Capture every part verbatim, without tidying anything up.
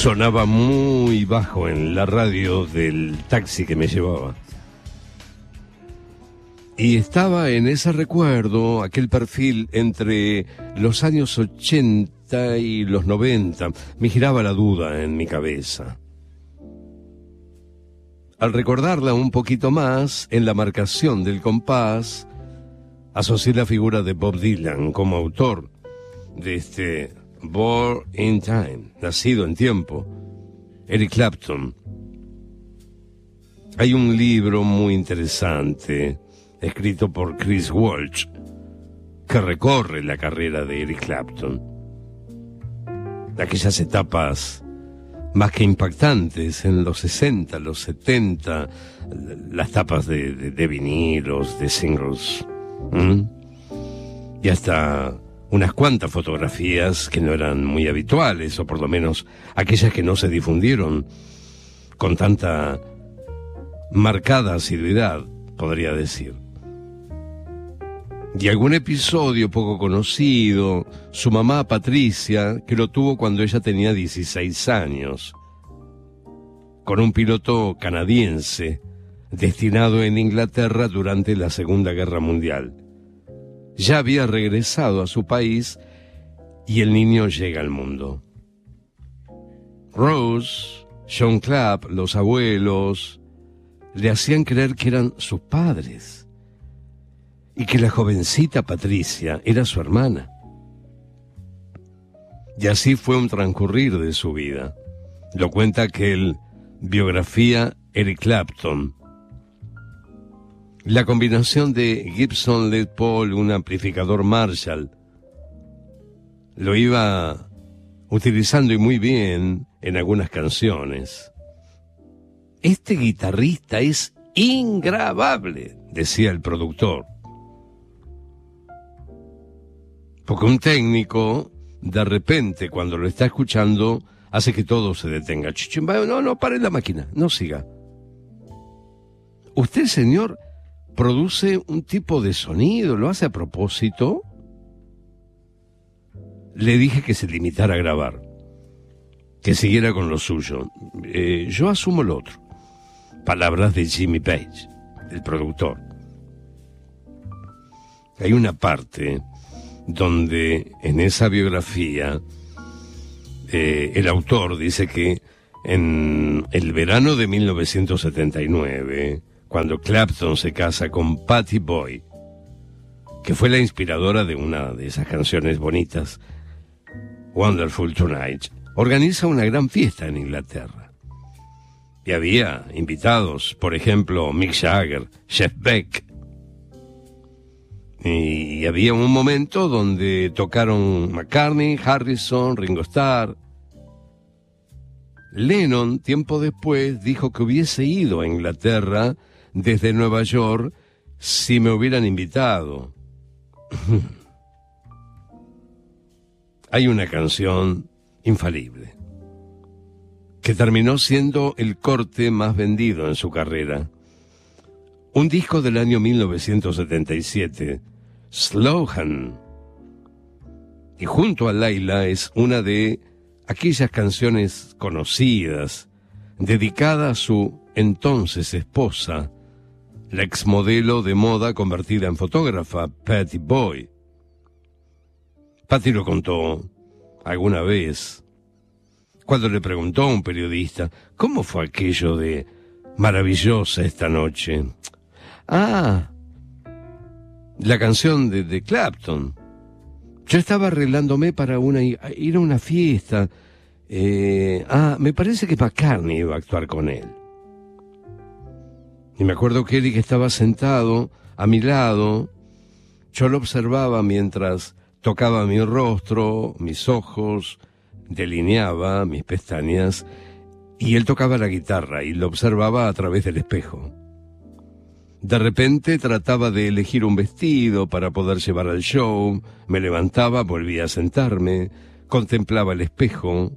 sonaba muy bajo en la radio del taxi que me llevaba. Y estaba en ese recuerdo, aquel perfil entre los años ochenta y los noventa. Me giraba la duda en mi cabeza. Al recordarla un poquito más, en la marcación del compás, asocié la figura de Bob Dylan como autor de este Born in Time, nacido en tiempo, Eric Clapton. Hay un libro muy interesante, escrito por Chris Walsh, que recorre la carrera de Eric Clapton. Aquellas etapas más que impactantes en los sesenta, los setenta, las tapas de, de, de vinilos, de singles, ¿Mm? y hasta unas cuantas fotografías que no eran muy habituales, o por lo menos aquellas que no se difundieron con tanta marcada asiduidad, podría decir. Y algún episodio poco conocido, su mamá Patricia, que lo tuvo cuando ella tenía dieciséis años, con un piloto canadiense destinado en Inglaterra durante la Segunda Guerra Mundial. Ya había regresado a su país y el niño llega al mundo. Rose, John Clapp, los abuelos, le hacían creer que eran sus padres y que la jovencita Patricia era su hermana. Y así fue un transcurrir de su vida. Lo cuenta aquel biografía Eric Clapton. La combinación de Gibson Les Paul, un amplificador Marshall, lo iba utilizando y muy bien en algunas canciones. Este guitarrista es ingrabable, decía el productor. Porque un técnico, de repente, cuando lo está escuchando, hace que todo se detenga. No, no, pare la máquina, no siga. Usted, señor, produce un tipo de sonido, ¿lo hace a propósito? Le dije que se limitara a grabar, que siguiera con lo suyo. Eh, yo asumo lo otro. Palabras de Jimmy Page, el productor. Hay una parte donde en esa biografía eh, el autor dice que en el verano de mil novecientos setenta y nueve, cuando Clapton se casa con Pattie Boyd, que fue la inspiradora de una de esas canciones bonitas, Wonderful Tonight, organiza una gran fiesta en Inglaterra. Y había invitados, por ejemplo, Mick Jagger, Jeff Beck. Y había un momento donde tocaron McCartney, Harrison, Ringo Starr. Lennon, tiempo después, dijo que hubiese ido a Inglaterra desde Nueva York si me hubieran invitado. Hay una canción infalible que terminó siendo el corte más vendido en su carrera. Un disco del año mil novecientos setenta y siete, Slohan. Y junto a Layla es una de aquellas canciones conocidas, dedicada a su entonces esposa, la exmodelo de moda convertida en fotógrafa, Pattie Boyd. Pattie lo contó alguna vez, cuando le preguntó a un periodista, ¿cómo fue aquello de maravillosa esta noche? Ah, la canción de, de Clapton. Yo estaba arreglándome para una, ir a una fiesta. Eh, ah, me parece que McCartney iba a actuar con él. Y me acuerdo que Eric estaba sentado a mi lado. Yo lo observaba mientras tocaba mi rostro, mis ojos, delineaba mis pestañas, y él tocaba la guitarra y lo observaba a través del espejo. De repente trataba de elegir un vestido para poder llevar al show, me levantaba, volvía a sentarme, contemplaba el espejo.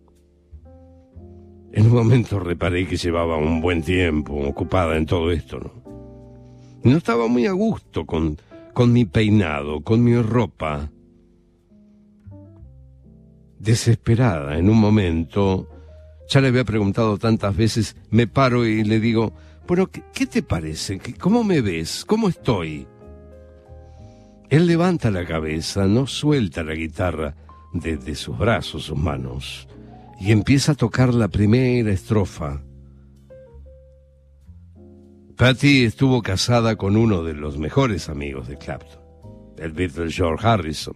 En un momento reparé que llevaba un buen tiempo ocupada en todo esto, ¿no? No estaba muy a gusto con, con mi peinado, con mi ropa. Desesperada, en un momento, Ya le había preguntado tantas veces, me paro y le digo, bueno, ¿qué, qué te parece? ¿Cómo me ves? ¿Cómo estoy? Él levanta la cabeza, no suelta la guitarra de, de sus brazos, sus manos, y empieza a tocar la primera estrofa. Patti estuvo casada con uno de los mejores amigos de Clapton, el Beatle George Harrison.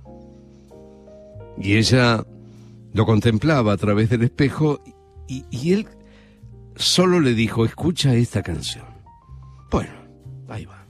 Y ella lo contemplaba a través del espejo y, y él solo le dijo, escucha esta canción. Bueno, ahí va.